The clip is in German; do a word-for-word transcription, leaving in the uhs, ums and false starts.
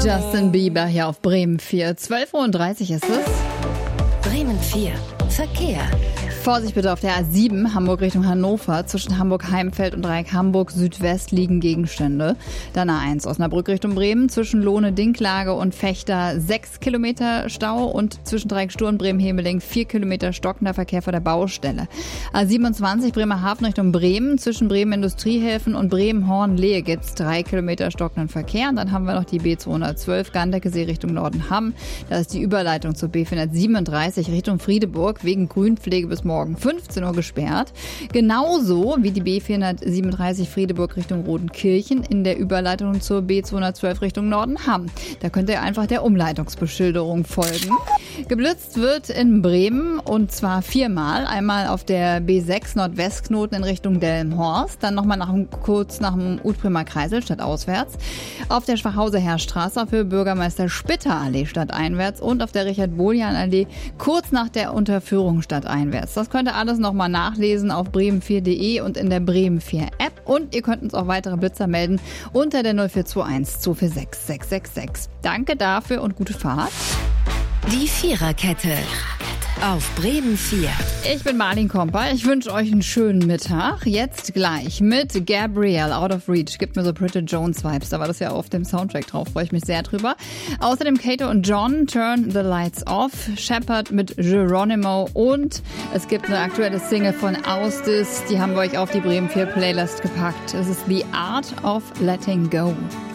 Justin Bieber hier auf Bremen vier. zwölf Uhr dreißig ist es. Bremen vier. Verkehr. Vorsicht bitte auf der A sieben, Hamburg Richtung Hannover. Zwischen Hamburg-Heimfeld und Dreieck Hamburg Südwest liegen Gegenstände. Dann A eins Osnabrück Richtung Bremen. Zwischen Lohne-Dinklage und Fechter sechs Kilometer Stau. Und zwischen Dreieck Sturm, Bremen-Hemeling vier Kilometer stockender Verkehr vor der Baustelle. A siebenundzwanzig Bremerhaven Richtung Bremen. Zwischen Bremen Industriehäfen und Bremen-Horn-Lehe gibt es drei Kilometer stockenden Verkehr. Und dann haben wir noch die B zweihundertzwölf Gandeckesee Richtung Norden-Hamm. Das ist die Überleitung zur B vierhundertsiebenunddreißig Richtung Friedeburg wegen Grünpflege bis morgen fünfzehn Uhr gesperrt. Genauso wie die B vierhundertsiebenunddreißig Friedeburg Richtung Rodenkirchen in der Überleitung zur B zweihundertzwölf Richtung Norden-Hamm. Da könnt ihr einfach der Umleitungsbeschilderung folgen. Geblitzt wird in Bremen und zwar viermal. Einmal auf der B sechs Nordwestknoten in Richtung Delmenhorst, dann nochmal nach, kurz nach dem Utbremer Kreisel stadtauswärts, auf der Schwachhauser-Heerstraße für Bürgermeister Spitter-Allee stadteinwärts und auf der Richard-Boljan-Allee kurz nach der Unterführung stadteinwärts. Das könnt ihr alles nochmal nachlesen auf bremen vier punkt de und in der Bremen vier App. Und ihr könnt uns auch weitere Blitzer melden unter der null vier zwei eins zwei vier sechs sechs sechs sechs. Danke dafür und gute Fahrt. Die Viererkette. Auf Bremen vier. Ich bin Marlin Komper. Ich wünsche euch einen schönen Mittag. Jetzt gleich mit Gabrielle, Out of Reach. Gibt mir so Bridget Jones Vibes. Da war das ja auf dem Soundtrack drauf. Freue ich mich sehr drüber. Außerdem Kato und John, Turn the Lights Off. Shepard mit Geronimo. Und es gibt eine aktuelle Single von Austis. Die haben wir euch auf die Bremen vier Playlist gepackt. Es ist The Art of Letting Go.